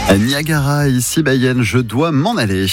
Niagara, ici Mayenne, je dois m'en aller.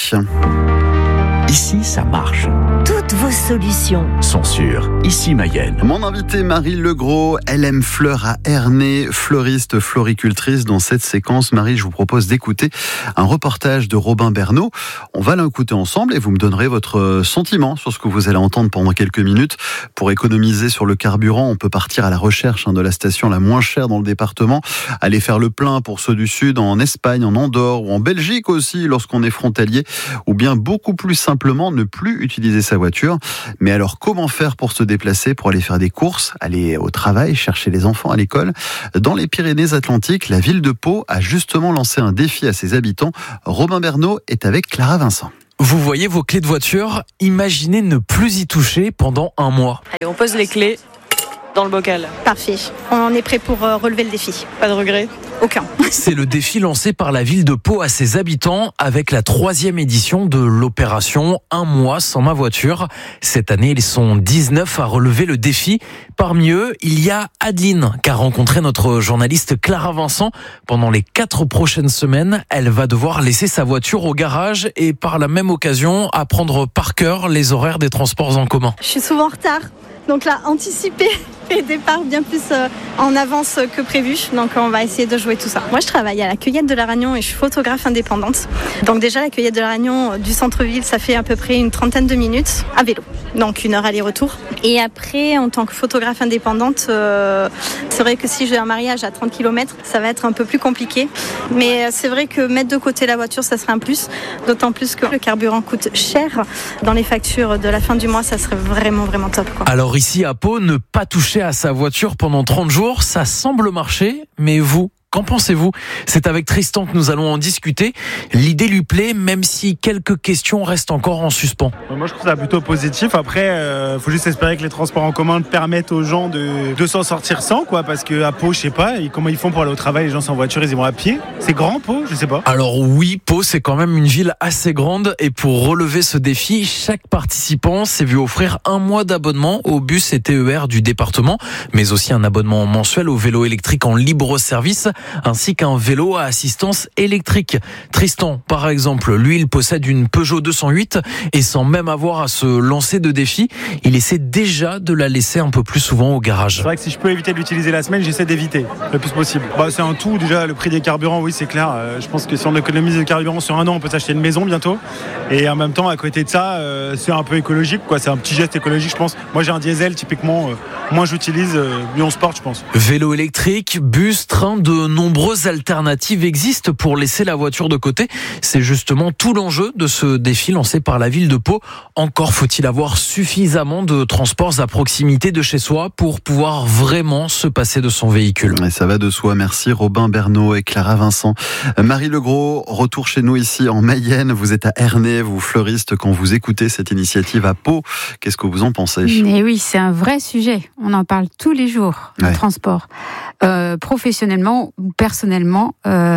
Ici, ça marche. Toutes vos solutions Sont sûres. Ici, Mayenne. Mon invité Marie Legros, elle aime fleurs à Ernée, fleuriste, floricultrice. Dans cette séquence, Marie, je vous propose d'écouter un reportage de Robin Bernot. On va l'écouter ensemble et vous me donnerez votre sentiment sur ce que vous allez entendre pendant quelques minutes. Pour économiser sur le carburant, on peut partir à la recherche de la station la moins chère dans le département, aller faire le plein pour ceux du Sud en Espagne, en Andorre ou en Belgique aussi lorsqu'on est frontalier, ou bien beaucoup plus simplement ne plus utiliser sa voiture. Mais alors comment faire pour se déplacer, pour aller faire des courses, aller au travail, chercher les enfants à l'école? Dans les Pyrénées-Atlantiques, la ville de Pau a justement lancé un défi à ses habitants. Robin Bernot est avec Clara Vincent. Vous voyez vos clés de voiture, imaginez ne plus y toucher pendant un mois. Allez, on pose les clés dans le bocal. Parfait. On est prêt pour relever le défi. Pas de regret? Aucun. C'est le défi lancé par la ville de Pau à ses habitants avec la 3e édition de l'opération Un mois sans ma voiture. Cette année, ils sont 19 à relever le défi. Parmi eux, il y a Adeline, qu'a rencontré notre journaliste Clara Vincent. Pendant les 4 prochaines semaines, elle va devoir laisser sa voiture au garage et par la même occasion apprendre par cœur les horaires des transports en commun. Je suis souvent en retard. Donc là, anticiper les départs bien plus en avance que prévu. Donc on va essayer de jouer tout ça. Moi, je travaille à la cueillette de la Ragnon et je suis photographe indépendante. Donc déjà, la cueillette de la Ragnon du centre-ville, ça fait à peu près une 30aine de minutes à vélo. Donc 1 heure aller-retour. Et après, en tant que photographe indépendante, c'est vrai que si j'ai un mariage à 30 km, ça va être un peu plus compliqué. Mais c'est vrai que mettre de côté la voiture, ça serait un plus. D'autant plus que le carburant coûte cher. Dans les factures de la fin du mois, ça serait vraiment, vraiment top, quoi. Alors ici à Pau, ne pas toucher à sa voiture pendant 30 jours, ça semble marcher, mais vous, qu'en pensez-vous? C'est avec Tristan que nous allons en discuter. L'idée lui plaît, même si quelques questions restent encore en suspens. Moi, je trouve ça plutôt positif. Après, faut juste espérer que les transports en commun permettent aux gens de s'en sortir sans, quoi. Parce qu'à Pau, je sais pas, comment ils font pour aller au travail, les gens sont en voiture, ils y vont à pied. C'est grand, Pau? Je sais pas. Alors oui, Pau, c'est quand même une ville assez grande. Et pour relever ce défi, chaque participant s'est vu offrir 1 mois d'abonnement au bus et TER du département, mais aussi un abonnement mensuel au vélo électrique en libre service, ainsi qu'un vélo à assistance électrique. Tristan, par exemple, lui, il possède une Peugeot 208 et sans même avoir à se lancer de défi, il essaie déjà de la laisser un peu plus souvent au garage. C'est vrai que si je peux éviter de l'utiliser la semaine, j'essaie d'éviter le plus possible. C'est un tout, déjà, le prix des carburants, oui, c'est clair. Je pense que si on économise le carburant sur 1 an, on peut s'acheter une maison bientôt. Et en même temps, à côté de ça, c'est un peu écologique, quoi. C'est un petit geste écologique, je pense. Moi, j'ai un diesel, typiquement, moins j'utilise, mieux on se porte, je pense. Vélo électrique, bus, train, de nombreuses alternatives existent pour laisser la voiture de côté. C'est justement tout l'enjeu de ce défi lancé par la ville de Pau. Encore faut-il avoir suffisamment de transports à proximité de chez soi pour pouvoir vraiment se passer de son véhicule. Et ça va de soi. Merci Robin Bernot et Clara Vincent. Marie Legros, retour chez nous ici en Mayenne. Vous êtes à Ernée, vous fleuriste. Quand vous écoutez cette initiative à Pau, qu'est-ce que vous en pensez? Mais oui, c'est un vrai sujet. On en parle tous les jours, le transport. Professionnellement ou personnellement,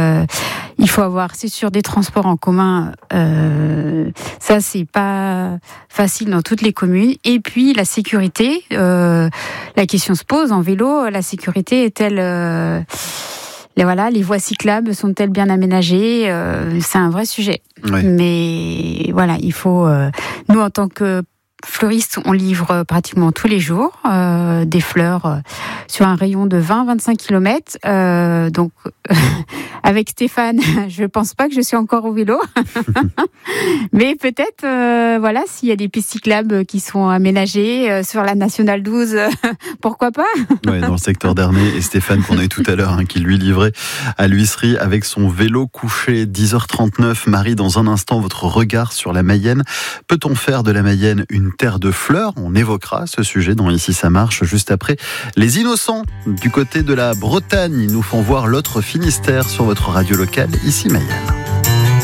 il faut avoir, c'est sûr, des transports en commun. Ça, c'est pas facile dans toutes les communes. Et puis, la sécurité. La question se pose en vélo. La sécurité est-elle... les voies cyclables sont-elles bien aménagées? C'est un vrai sujet. Oui. Mais voilà, il faut... nous, en tant que fleuristes, on livre pratiquement tous les jours des fleurs sur un rayon de 20-25 km. Donc, avec Stéphane, je ne pense pas que je suis encore au vélo. Mais peut-être, s'il y a des pistes cyclables qui sont aménagées sur la Nationale 12, pourquoi pas? Oui, dans le secteur d'Ernée. Et Stéphane, qu'on a eu tout à l'heure, qui lui livrait à l'huisserie avec son vélo couché. 10h39. Marie, dans un instant, votre regard sur la Mayenne. Peut-on faire de la Mayenne une terre de fleurs? On évoquera ce sujet dans Ici ça marche, juste après les innocents du côté de la Bretagne. Ils nous font voir l'autre Finistère sur votre radio locale, Ici Mayenne.